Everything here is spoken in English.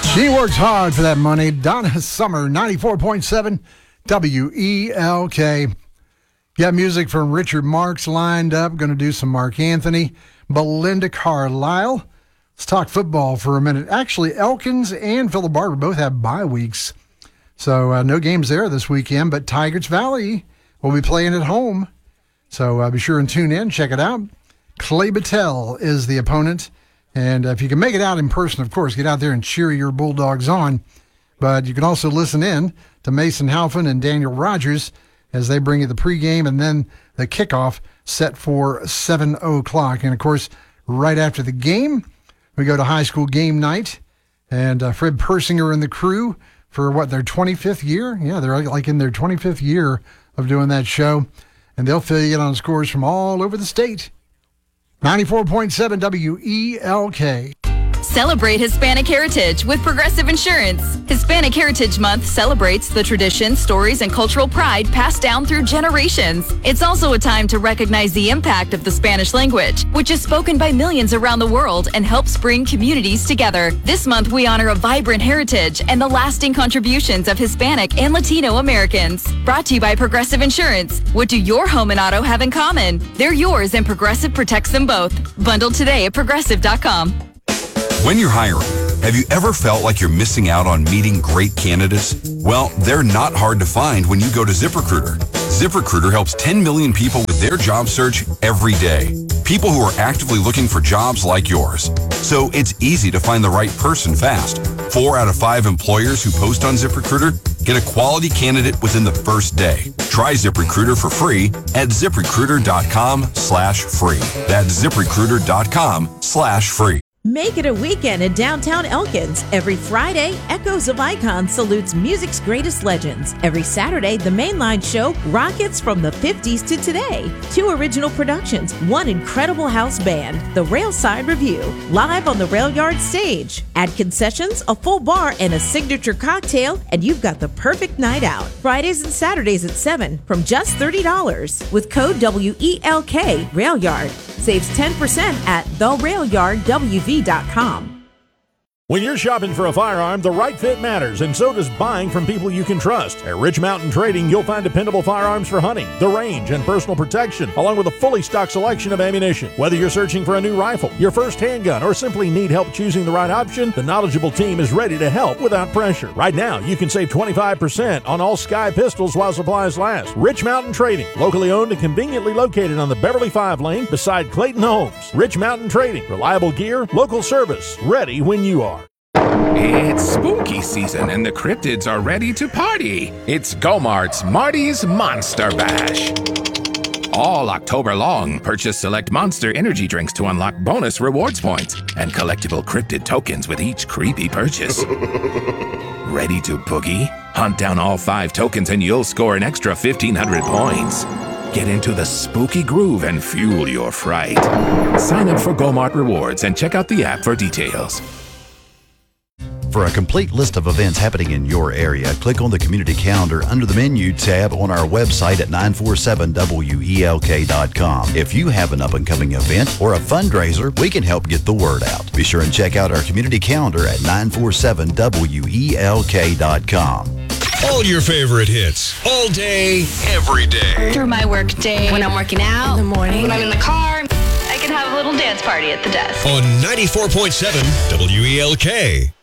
She works hard for that money. Donna Summer, 94.7 WELK. Got music from Richard Marx lined up. Going to do some Mark Anthony. Belinda Carlisle. Let's talk football for a minute. Actually, Elkins and Philip Barber both have bye weeks. So no games there this weekend, but Tigers Valley will be playing at home. So be sure and tune in. Check it out. Clay Battelle is the opponent. And if you can make it out in person, of course, get out there and cheer your Bulldogs on. But you can also listen in to Mason Halfin and Daniel Rogers as they bring you the pregame and then the kickoff set for 7 o'clock. And, of course, right after the game, we go to high school game night. And Fred Persinger and the crew for, their 25th year? Yeah, they're like in their 25th year of doing that show. And they'll fill you in on scores from all over the state. 94.7 WELK. Celebrate Hispanic heritage with Progressive Insurance. Hispanic Heritage Month celebrates the traditions, stories, and cultural pride passed down through generations. It's also a time to recognize the impact of the Spanish language, which is spoken by millions around the world and helps bring communities together. This month, we honor a vibrant heritage and the lasting contributions of Hispanic and Latino Americans. Brought to you by Progressive Insurance. What do your home and auto have in common? They're yours, and Progressive protects them both. Bundle today at Progressive.com. When you're hiring, have you ever felt like you're missing out on meeting great candidates? Well, they're not hard to find when you go to ZipRecruiter. ZipRecruiter helps 10 million people with their job search every day. People who are actively looking for jobs like yours. So it's easy to find the right person fast. 4 out of 5 employers who post on ZipRecruiter get a quality candidate within the first day. Try ZipRecruiter for free at ZipRecruiter.com/free. That's ZipRecruiter.com/free. Make it a weekend in downtown Elkins. Every Friday, Echoes of Icon salutes music's greatest legends. Every Saturday, the Mainline show rockets from the 50s to today. 2 original productions, 1 incredible house band, the Railside Review, live on the Rail Yard stage. Add concessions, a full bar, and a signature cocktail, and you've got the perfect night out. Fridays and Saturdays at 7 from just $30. With code WELK, Rail Yard. Saves 10% at therailyardwv.com. When you're shopping for a firearm, the right fit matters, and so does buying from people you can trust. At Rich Mountain Trading, you'll find dependable firearms for hunting, the range, and personal protection, along with a fully stocked selection of ammunition. Whether you're searching for a new rifle, your first handgun, or simply need help choosing the right option, the knowledgeable team is ready to help without pressure. Right now, you can save 25% on all Sky pistols while supplies last. Rich Mountain Trading, locally owned and conveniently located on the Beverly 5 lane beside Clayton Homes. Rich Mountain Trading, reliable gear, local service, ready when you are. It's spooky season and the cryptids are ready to party. It's Go-Mart's Marty's Monster Bash. All October long, purchase select Monster energy drinks to unlock bonus rewards points and collectible cryptid tokens with each creepy purchase. Ready to boogie? Hunt down all 5 tokens and you'll score an extra 1,500 points. Get into the spooky groove and fuel your fright. Sign up for Go-Mart Rewards and check out the app for details. For a complete list of events happening in your area, click on the community calendar under the menu tab on our website at 947welk.com. If you have an up-and-coming event or a fundraiser, we can help get the word out. Be sure and check out our community calendar at 947welk.com. All your favorite hits, all day, every day. Through my work day, when I'm working out, in the morning, when I'm in the car, I can have a little dance party at the desk. On 94.7 WELK.